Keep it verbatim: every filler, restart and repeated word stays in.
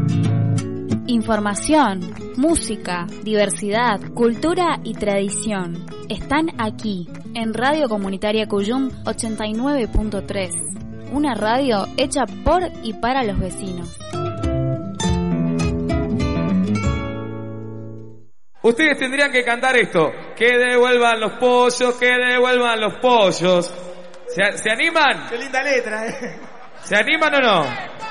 Información, música, diversidad, cultura y tradición están aquí, en Radio Comunitaria Cuyum ochenta y nueve punto tres, una radio hecha por y para los vecinos. Ustedes tendrían que cantar esto: que devuelvan los pollos, que devuelvan los pollos. ¿Se, ¿se animan? Qué linda letra, ¿eh? ¿Se animan o no?